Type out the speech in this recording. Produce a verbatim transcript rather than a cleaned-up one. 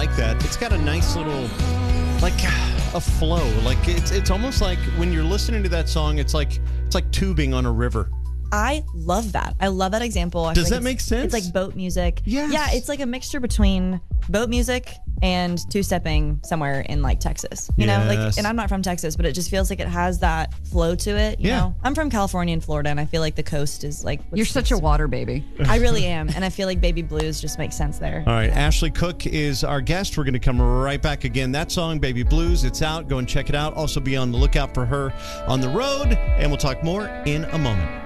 like that. It's got a nice little, like, a flow. Like, it's it's almost like when you're listening to that song, it's like it's like tubing on a river. I love that. I love that example. I Does feel that like make it's, sense? It's like boat music. Yes. Yeah, it's like a mixture between boat music and two-stepping somewhere in like Texas. You know, like, Yes. and I'm not from Texas, but it just feels like it has that flow to it. You Yeah. know, I'm from California and Florida, and I feel like the coast is like. You're such a water baby. I really am, and I feel like Baby Blues just makes sense there. All right, Ashley Cook is our guest. We're going to come right back again. That song, Baby Blues, it's out. Go and check it out. Also be on the lookout for her on the road, and we'll talk more in a moment.